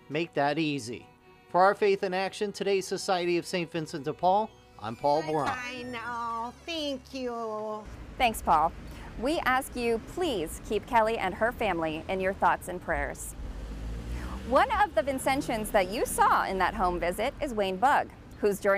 make that easy. For our Faith in Action, today's Society of St. Vincent de Paul, I'm Paul Bourron. I know. Thank you. Thanks, Paul. We ask you, please keep Kelly and her family in your thoughts and prayers. One of the Vincentians that you saw in that home visit is Wayne Bugg, whose journey